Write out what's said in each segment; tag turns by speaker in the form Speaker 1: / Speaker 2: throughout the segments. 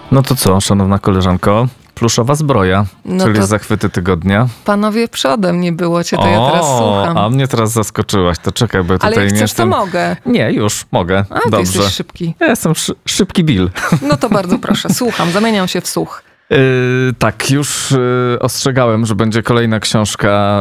Speaker 1: No to co, szanowna koleżanko? Pluszowa zbroja,
Speaker 2: No
Speaker 1: czyli
Speaker 2: to
Speaker 1: zachwyty tygodnia.
Speaker 2: Panowie przodem, nie było cię, to ja teraz słucham.
Speaker 1: A mnie teraz zaskoczyłaś, to czekaj, bo ja
Speaker 2: Ale
Speaker 1: tutaj
Speaker 2: jak
Speaker 1: nie
Speaker 2: chcesz,
Speaker 1: jestem...
Speaker 2: to mogę.
Speaker 1: Nie, już, mogę.
Speaker 2: A, ty
Speaker 1: Dobrze.
Speaker 2: jesteś szybki.
Speaker 1: Ja jestem szybki Bill.
Speaker 2: No to bardzo proszę, słucham, zamieniam się w słuch.
Speaker 1: Tak, już ostrzegałem, że będzie kolejna książka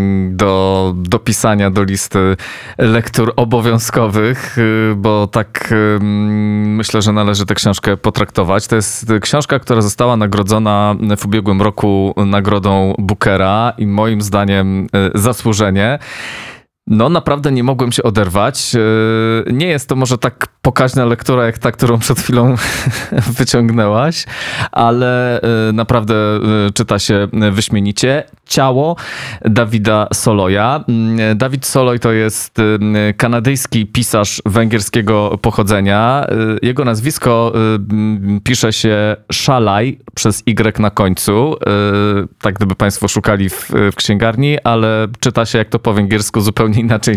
Speaker 1: do pisania do listy lektur obowiązkowych, bo tak myślę, że należy tę książkę potraktować. To jest książka, która została nagrodzona w ubiegłym roku nagrodą Bookera i moim zdaniem zasłużenie. No naprawdę nie mogłem się oderwać. Nie jest to może tak pokaźna lektura jak ta, którą przed chwilą wyciągnęłaś, ale naprawdę czyta się wyśmienicie. Ciało Davida Soloya. David Soloy to jest kanadyjski pisarz węgierskiego pochodzenia. Jego nazwisko pisze się Szalaj przez Y na końcu. Tak gdyby państwo szukali w księgarni, ale czyta się jak to po węgiersku zupełnie inaczej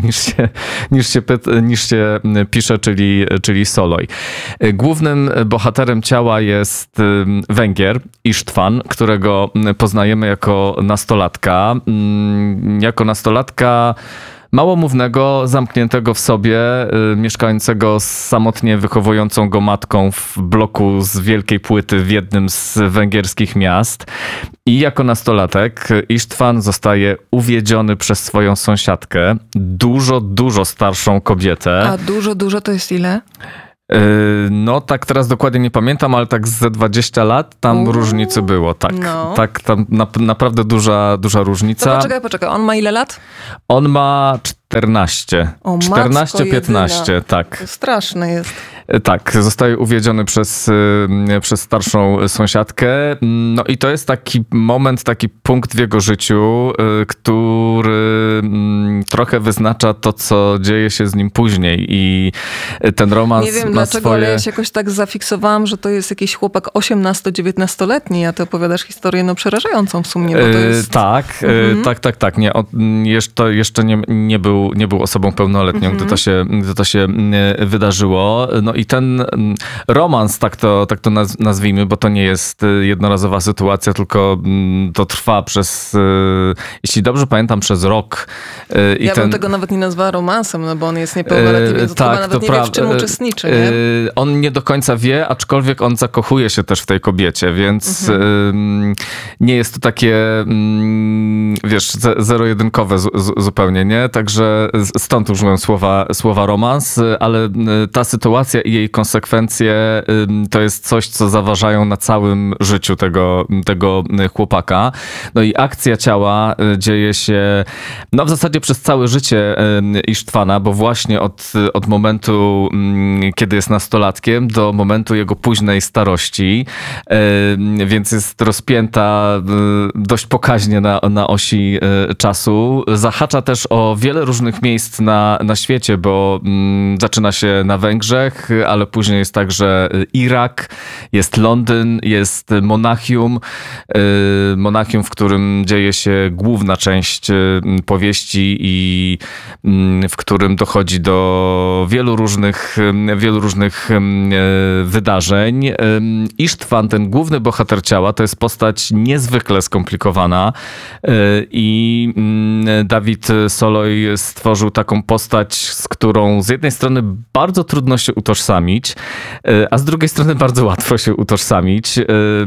Speaker 1: niż się pisze, czyli Soloy. Głównym bohaterem ciała jest Węgier, István, którego poznajemy jako nastolatka. Jako nastolatka małomównego, zamkniętego w sobie, mieszkającego z samotnie wychowującą go matką w bloku z wielkiej płyty w jednym z węgierskich miast. I jako nastolatek István zostaje uwiedziony przez swoją sąsiadkę, dużo starszą kobietę.
Speaker 2: A dużo to jest ile?
Speaker 1: No tak teraz dokładnie nie pamiętam, ale tak ze 20 lat tam różnicy było. Tak,
Speaker 2: no.
Speaker 1: Tak tam naprawdę duża różnica.
Speaker 2: To poczekaj, on ma ile lat?
Speaker 1: On ma 14.
Speaker 2: O,
Speaker 1: 14-15, tak.
Speaker 2: To straszne jest.
Speaker 1: Tak, zostaje uwiedziony przez starszą sąsiadkę. No i to jest taki moment, taki punkt w jego życiu, który trochę wyznacza to, co dzieje się z nim później. I ten romans
Speaker 2: nie wiem
Speaker 1: ma
Speaker 2: dlaczego,
Speaker 1: swoje...
Speaker 2: ale ja się jakoś tak zafiksowałam, że to jest jakiś chłopak 18-19-letni, a ty opowiadasz historię przerażającą w sumie, bo to jest...
Speaker 1: Tak. Nie, jeszcze nie był osobą pełnoletnią, gdy to się wydarzyło. No i ten romans, tak to nazwijmy, bo to nie jest jednorazowa sytuacja, tylko to trwa przez, jeśli dobrze pamiętam, przez rok.
Speaker 2: Bym tego nawet nie nazwała romansem, no bo on jest niepełnoletni, więc chyba nawet nie wie, w czym uczestniczy. Nie?
Speaker 1: On nie do końca wie, aczkolwiek on zakochuje się też w tej kobiecie, więc nie jest to takie, wiesz, zero-jedynkowe zupełnie, nie? Także stąd użyłem słowa romans, ale ta sytuacja i jej konsekwencje to jest coś, co zaważają na całym życiu tego chłopaka. No i akcja ciała dzieje się w zasadzie przez całe życie Istvána, bo właśnie od momentu, kiedy jest nastolatkiem, do momentu jego późnej starości, więc jest rozpięta dość pokaźnie na osi czasu. Zahacza też o wiele różnych miejsc na świecie, bo zaczyna się na Węgrzech, ale później jest także Irak, jest Londyn, jest Monachium, w którym dzieje się główna część powieści i w którym dochodzi do wielu różnych wydarzeń. István, ten główny bohater ciała, to jest postać niezwykle skomplikowana i David Soloy stworzył taką postać, z którą z jednej strony bardzo trudno się utożsamić, a z drugiej strony bardzo łatwo się utożsamić,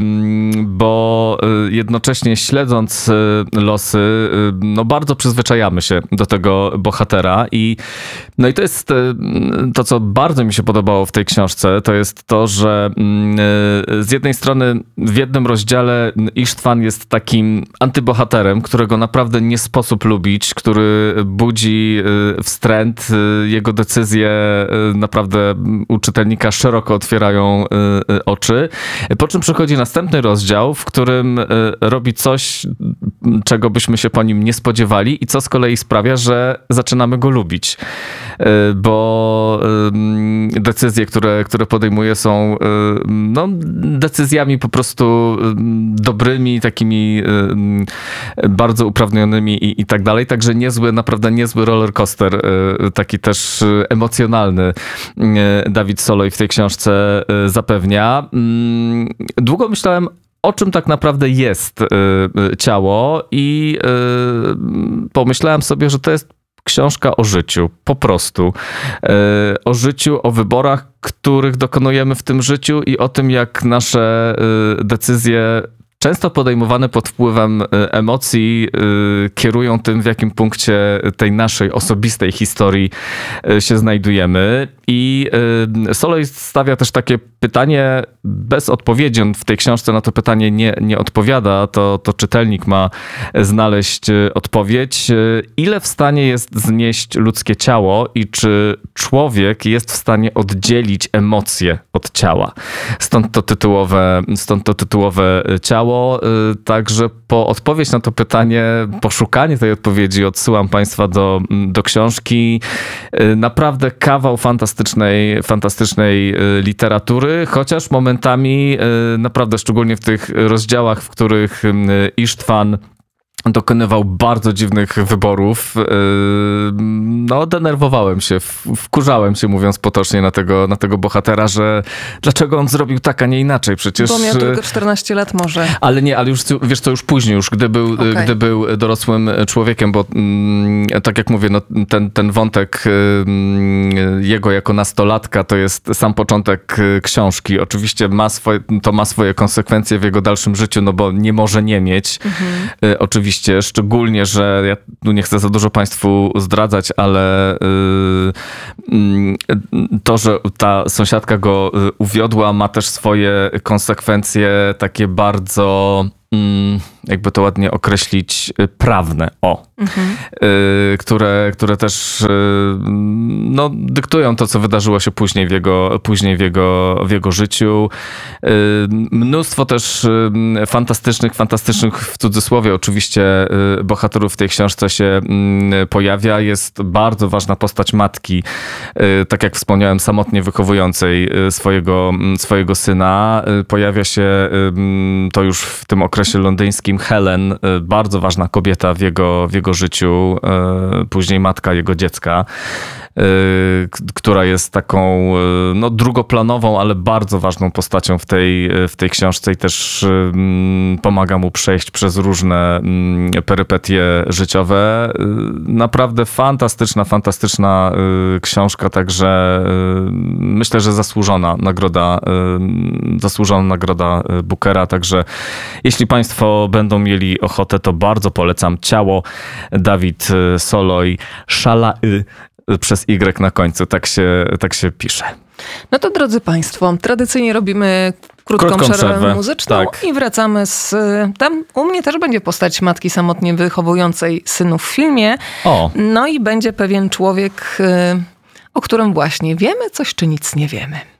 Speaker 1: bo jednocześnie śledząc losy, bardzo przyzwyczajamy się do tego bohatera i to jest to, co bardzo mi się podobało w tej książce, to jest to, że z jednej strony w jednym rozdziale István jest takim antybohaterem, którego naprawdę nie sposób lubić, który budzi wstręt, jego decyzje naprawdę u czytelnika szeroko otwierają oczy. Po czym przychodzi następny rozdział, w którym robi coś czego byśmy się po nim nie spodziewali i co z kolei sprawia, że zaczynamy go lubić. Bo decyzje, które podejmuje są no, decyzjami po prostu dobrymi, takimi bardzo uprawnionymi i tak dalej. Także naprawdę niezły rollercoaster, taki też emocjonalny Dawid Soloj w tej książce zapewnia. Długo myślałem, o czym tak naprawdę jest ciało i pomyślałem sobie, że to jest książka o życiu, po prostu. O życiu, o wyborach, których dokonujemy w tym życiu i o tym, jak nasze decyzje, często podejmowane pod wpływem emocji, kierują tym, w jakim punkcie tej naszej osobistej historii się znajdujemy. I Soloj stawia też takie pytanie bez odpowiedzi. On w tej książce na to pytanie nie odpowiada. To czytelnik ma znaleźć odpowiedź. Ile w stanie jest znieść ludzkie ciało i czy człowiek jest w stanie oddzielić emocje od ciała? Stąd to tytułowe ciało. Także po odpowiedź na to pytanie, poszukanie tej odpowiedzi odsyłam Państwa do książki. Naprawdę kawał fantastycznej literatury, chociaż momentami naprawdę, szczególnie w tych rozdziałach, w których Isztwan dokonywał bardzo dziwnych wyborów. No, denerwowałem się, wkurzałem się, mówiąc potocznie, na tego bohatera, że dlaczego on zrobił tak, a nie inaczej. Przecież...
Speaker 2: Bo miał tylko 14 lat może.
Speaker 1: Ale już, wiesz co, już później, gdy był dorosłym człowiekiem, bo tak jak mówię, no, ten wątek jego jako nastolatka to jest sam początek książki. Oczywiście ma swoje konsekwencje w jego dalszym życiu, no bo nie może nie mieć. Oczywiście, szczególnie, że ja tu nie chcę za dużo Państwu zdradzać, ale to, że ta sąsiadka go uwiodła, ma też swoje konsekwencje takie bardzo, jakby to ładnie określić, prawne, które też no, dyktują to, co wydarzyło się później w jego życiu. Mnóstwo też fantastycznych w cudzysłowie oczywiście bohaterów w tej książce się pojawia. Jest bardzo ważna postać matki, tak jak wspomniałem, samotnie wychowującej swojego syna. Pojawia się to już w tym okresie londyńskim Helen, bardzo ważna kobieta w jego życiu, później matka jego dziecka, która jest taką no, drugoplanową, ale bardzo ważną postacią w tej książce i też pomaga mu przejść przez różne perypetie życiowe. Naprawdę fantastyczna książka, także myślę, że zasłużona nagroda Bookera, także jeśli Państwo będą mieli ochotę, to bardzo polecam. Ciało, Dawid Soloj, Szala-y przez Y na końcu, tak się pisze.
Speaker 2: No to drodzy Państwo, tradycyjnie robimy krótką przerwę muzyczną, tak. I wracamy tam u mnie też będzie postać matki samotnie wychowującej synów w filmie. No i będzie pewien człowiek, o którym właśnie wiemy coś, czy nic nie wiemy.